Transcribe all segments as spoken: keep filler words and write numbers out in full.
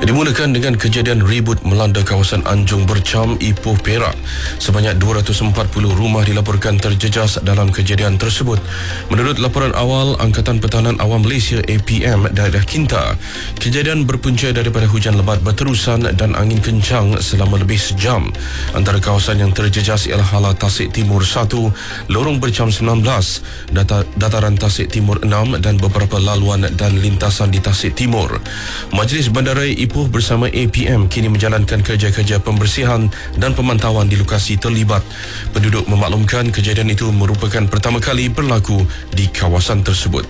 Dimulakan dengan kejadian ribut melanda kawasan Anjung Bercam, Ipoh, Perak. Sebanyak dua ratus empat puluh rumah dilaporkan terjejas dalam kejadian tersebut. Menurut laporan awal Angkatan Pertahanan Awam Malaysia A P M daerah Kinta, kejadian berpunca daripada hujan lebat berterusan dan angin kencang selama lebih sejam. Antara kawasan yang terjejas ialah Hala Tasik Timur satu, Lorong Bercam sembilan belas, Data, Dataran Tasik Timur enam dan beberapa laluan dan lintasan di Tasik Timur. Majlis Bandaraya Ipoh bersama A P M kini menjalankan kerja-kerja pembersihan dan pemantauan di lokasi terlibat. Penduduk memaklumkan kejadian itu merupakan pertama kali berlaku di kawasan tersebut.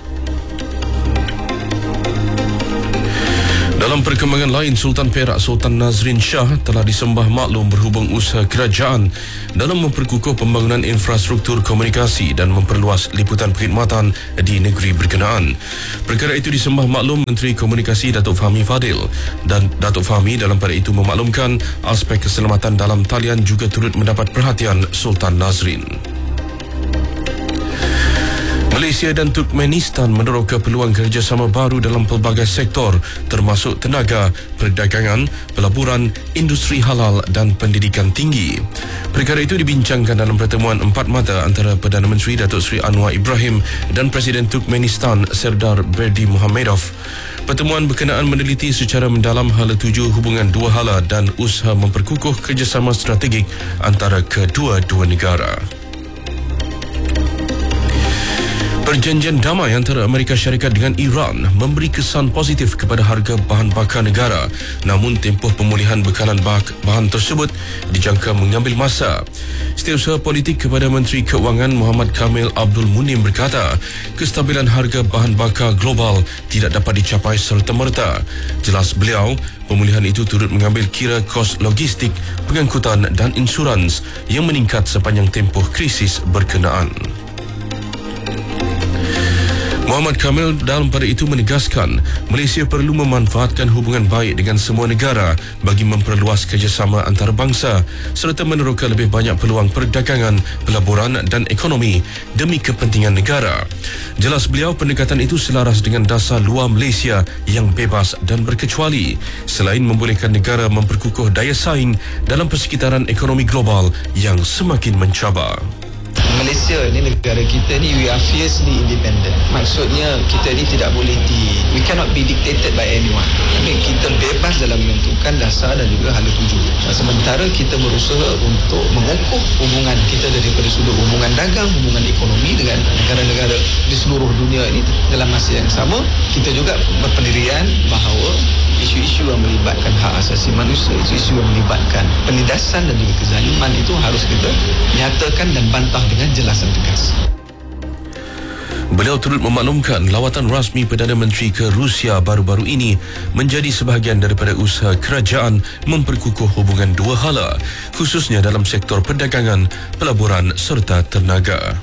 Dalam perkembangan lain, Sultan Perak Sultan Nazrin Shah telah disembah maklum berhubung usaha kerajaan dalam memperkukuh pembangunan infrastruktur komunikasi dan memperluas liputan perkhidmatan di negeri berkenaan. Perkara itu disembah maklum Menteri Komunikasi Datuk Fahmi Fadil, dan Datuk Fahmi dalam pada itu memaklumkan aspek keselamatan dalam talian juga turut mendapat perhatian Sultan Nazrin. Malaysia dan Turkmenistan meneroka peluang kerjasama baru dalam pelbagai sektor termasuk tenaga, perdagangan, pelaburan, industri halal dan pendidikan tinggi. Perkara itu dibincangkan dalam pertemuan empat mata antara Perdana Menteri Datuk Seri Anwar Ibrahim dan Presiden Turkmenistan Serdar Berdimuhamedov. Pertemuan berkenaan meneliti secara mendalam hala tuju hubungan dua hala dan usaha memperkukuh kerjasama strategik antara kedua-dua negara. Perjanjian damai antara Amerika Syarikat dengan Iran memberi kesan positif kepada harga bahan bakar negara. Namun tempoh pemulihan bekalan bahan tersebut dijangka mengambil masa. Setiausaha politik kepada Menteri Keuangan Muhammad Kamil Abdul Munim berkata, kestabilan harga bahan bakar global tidak dapat dicapai serta-merta. Jelas beliau, pemulihan itu turut mengambil kira kos logistik, pengangkutan dan insurans yang meningkat sepanjang tempoh krisis berkenaan. Muhammad Kamil dalam pada itu menegaskan Malaysia perlu memanfaatkan hubungan baik dengan semua negara bagi memperluas kerjasama antarabangsa serta meneroka lebih banyak peluang perdagangan, pelaburan dan ekonomi demi kepentingan negara. Jelas beliau, pendekatan itu selaras dengan dasar luar Malaysia yang bebas dan berkecuali selain membolehkan negara memperkukuh daya saing dalam persekitaran ekonomi global yang semakin mencabar. Malaysia ni, negara kita ni, we are fiercely independent. Maksudnya kita ni tidak boleh di, we cannot be dictated by anyone. I mean, kita bebas dalam menentukan dasar dan juga hala tuju. Sementara kita berusaha untuk mengukuh hubungan kita daripada sudut hubungan dagang, hubungan ekonomi dengan negara-negara di seluruh dunia ini. Dalam masa yang sama, kita juga berpendirian bahawa isu-isu yang melibatkan hak asasi manusia, isu-isu yang melibatkan penindasan dan juga kezaliman itu harus kita nyatakan dan bantah dengan jelas dan tegas. Beliau turut memaklumkan lawatan rasmi Perdana Menteri ke Rusia baru-baru ini menjadi sebahagian daripada usaha kerajaan memperkukuh hubungan dua hala, khususnya dalam sektor perdagangan, pelaburan serta tenaga.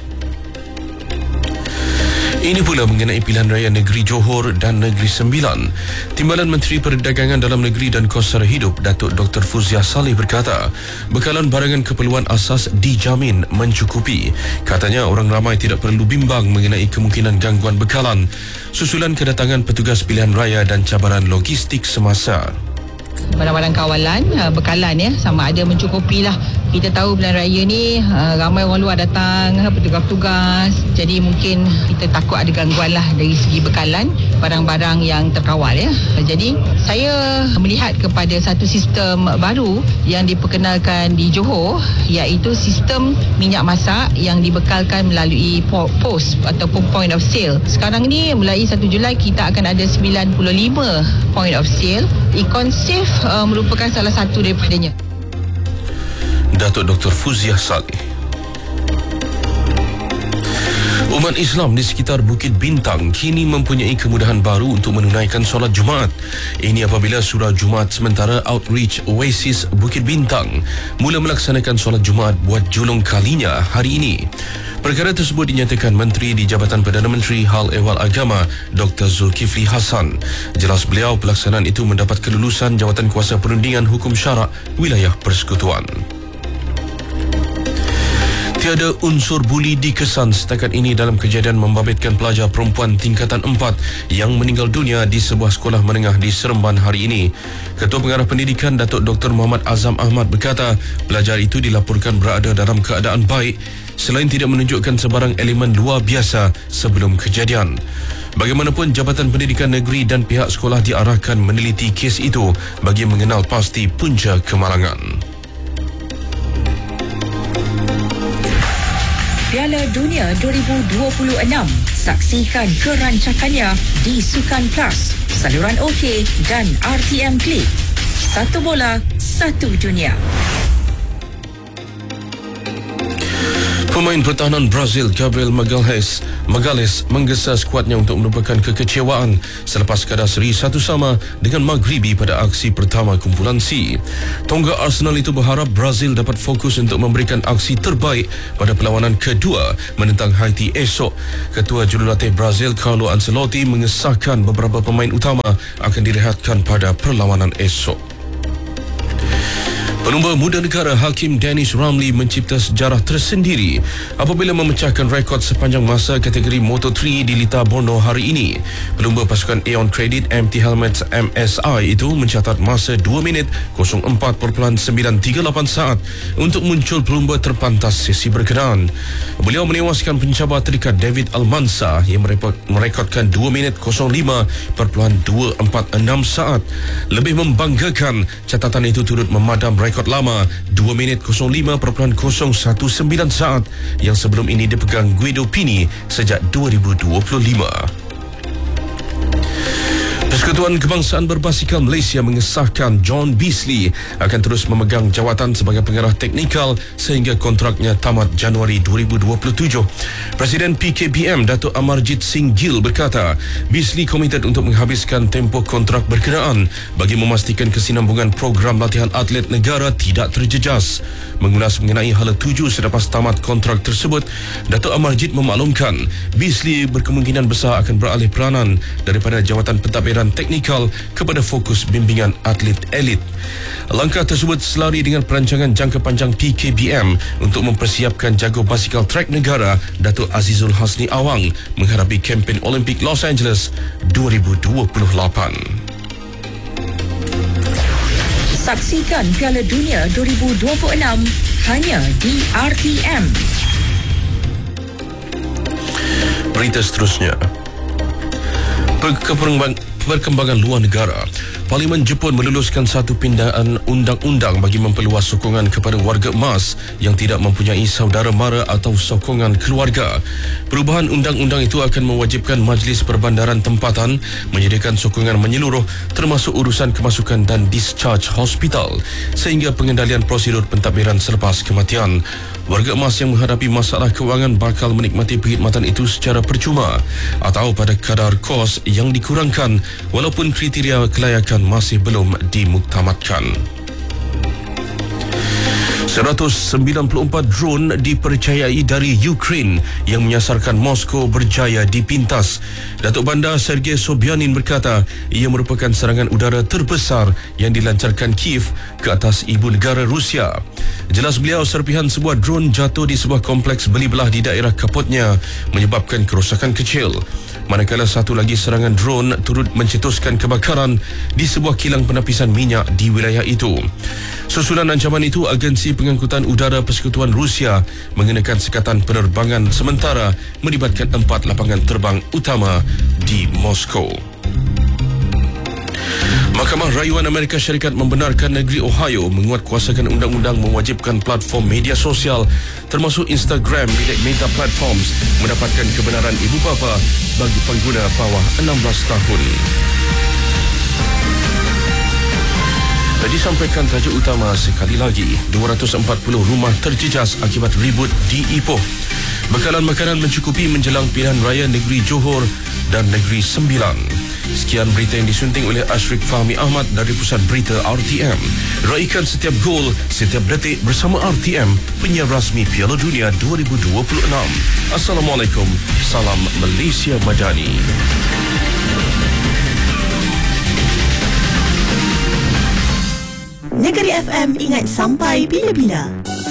Ini pula mengenai pilihan raya negeri Johor dan Negeri Sembilan. Timbalan Menteri Perdagangan Dalam Negeri dan Kos Sara Hidup Datuk Doktor Fuziah Saleh berkata, bekalan barangan keperluan asas dijamin mencukupi. Katanya orang ramai tidak perlu bimbang mengenai kemungkinan gangguan bekalan susulan kedatangan petugas pilihan raya dan cabaran logistik semasa. Barang-barang kawalan, bekalan ya, sama ada mencukupi lah. Kita tahu bulan raya ni ramai orang luar datang, petugas-petugas. Jadi mungkin kita takut ada gangguan lah dari segi bekalan barang-barang yang terkawal ya. Jadi saya melihat kepada satu sistem baru yang diperkenalkan di Johor, iaitu sistem minyak masak yang dibekalkan melalui pos ataupun point of sale. Sekarang ni mulai satu Julai kita akan ada sembilan puluh lima point of sale. Econsave uh, merupakan salah satu daripadanya. Datuk Doktor Fuziah Saleh. Umat Islam di sekitar Bukit Bintang kini mempunyai kemudahan baru untuk menunaikan solat Jumaat. Ini apabila Surau Jumaat Sementara Outreach Oasis Bukit Bintang mula melaksanakan solat Jumaat buat julung kalinya hari ini. Perkara tersebut dinyatakan Menteri di Jabatan Perdana Menteri Hal Ehwal Agama Doktor Zulkifli Hasan. Jelas beliau, pelaksanaan itu mendapat kelulusan Jawatan Kuasa Perundingan Hukum Syarak Wilayah Persekutuan. Tiada unsur buli dikesan setakat ini dalam kejadian membabitkan pelajar perempuan tingkatan empat yang meninggal dunia di sebuah sekolah menengah di Seremban hari ini. Ketua Pengarah Pendidikan Datuk Doktor Muhammad Azam Ahmad berkata pelajar itu dilaporkan berada dalam keadaan baik selain tidak menunjukkan sebarang elemen luar biasa sebelum kejadian. Bagaimanapun, Jabatan Pendidikan Negeri dan pihak sekolah diarahkan meneliti kes itu bagi mengenal pasti punca kemalangan. Piala Dunia dua ribu dua puluh enam. Saksikan kerancakannya di Sukan Plus, saluran OK dan R T M Klik. Satu bola, satu dunia. Pemain pertahanan Brazil Gabriel Magalhães Magalhães menggesa skuadnya untuk merupakan kekecewaan selepas kadar seri satu sama dengan Maghribi pada aksi pertama kumpulan C. Tonggak Arsenal itu berharap Brazil dapat fokus untuk memberikan aksi terbaik pada perlawanan kedua menentang Haiti esok. Ketua Jurulatih Brazil Carlo Ancelotti mengesahkan beberapa pemain utama akan direhatkan pada perlawanan esok. Pelumba muda negara Hakim Dennis Ramli mencipta sejarah tersendiri apabila memecahkan rekod sepanjang masa kategori Moto tiga di Lita Borno hari ini. Pelumba pasukan Aeon Credit M T Helmets M S I itu mencatat masa dua minit kosong empat perpuluhan sembilan tiga lapan saat untuk muncul pelumba terpantas sesi berkenaan. Beliau menewaskan pencabar terdekat David Almansa yang merekodkan dua minit kosong lima perpuluhan dua empat enam saat. Lebih membanggakan, catatan itu turut memadam rekod rekod lama dua minit kosong lima perpuluhan kosong satu sembilan saat yang sebelum ini dipegang Guido Pini sejak dua ribu dua puluh lima. Persekutuan Kebangsaan Berbasikal Malaysia mengesahkan John Beasley akan terus memegang jawatan sebagai pengarah teknikal sehingga kontraknya tamat Januari dua ribu dua puluh tujuh. Presiden P K B M Datuk Amarjit Singh Gill berkata, Beasley komited untuk menghabiskan tempoh kontrak berkenaan bagi memastikan kesinambungan program latihan atlet negara tidak terjejas. Mengulas mengenai hala tuju selepas tamat kontrak tersebut, Datuk Amarjit memaklumkan Beasley berkemungkinan besar akan beralih peranan daripada jawatan pentadbiran teknikal kepada fokus bimbingan atlet elit. Langkah tersebut selari dengan perancangan jangka panjang P K B M untuk mempersiapkan jago basikal trek negara Datuk Azizul Hasni Awang menghadapi kempen Olimpik Los Angeles dua ribu dua puluh lapan. Saksikan Piala Dunia dua ribu dua puluh enam hanya di R T M. Berita seterusnya. Perkembangan Perkembangan luar negara. Parlimen Jepun meluluskan satu pindaan undang-undang bagi memperluas sokongan kepada warga emas yang tidak mempunyai saudara mara atau sokongan keluarga. Perubahan undang-undang itu akan mewajibkan Majlis Perbandaran Tempatan menyediakan sokongan menyeluruh termasuk urusan kemasukan dan discharge hospital sehingga pengendalian prosedur pentadbiran selepas kematian. Warga emas yang menghadapi masalah kewangan bakal menikmati perkhidmatan itu secara percuma atau pada kadar kos yang dikurangkan walaupun kriteria kelayakan masih belum dimuktamadkan. seratus sembilan puluh empat drone dipercayai dari Ukraine yang menyasarkan Moskow berjaya dipintas. Datuk Bandar Sergei Sobyanin berkata ia merupakan serangan udara terbesar yang dilancarkan Kiev ke atas ibu negara Rusia. Jelas beliau, serpihan sebuah drone jatuh di sebuah kompleks beli belah di daerah kaputnya menyebabkan kerosakan kecil. Manakala satu lagi serangan drone turut mencetuskan kebakaran di sebuah kilang penapisan minyak di wilayah itu. Susulan ancaman itu, Agensi Pengangkutan Udara Persekutuan Rusia mengenakan sekatan penerbangan sementara melibatkan empat lapangan terbang utama di Moskow. Mahkamah Rayuan Amerika Syarikat membenarkan negeri Ohio menguatkuasakan undang-undang mewajibkan platform media sosial termasuk Instagram milik Meta Platforms mendapatkan kebenaran ibu bapa bagi pengguna bawah enam belas tahun. Disampaikan tajuk utama sekali lagi, dua ratus empat puluh rumah terjejas akibat ribut di Ipoh. Bekalan makanan mencukupi menjelang pilihan raya negeri Johor dan negeri Sembilan. Sekian berita yang disunting oleh Ashrik Fahmi Ahmad dari Pusat Berita R T M. Raikan setiap gol, setiap detik bersama R T M, penyiar rasmi Piala Dunia dua ribu dua puluh enam. Assalamualaikum, salam Malaysia Madani. Negeri F M ingat sampai bila-bila.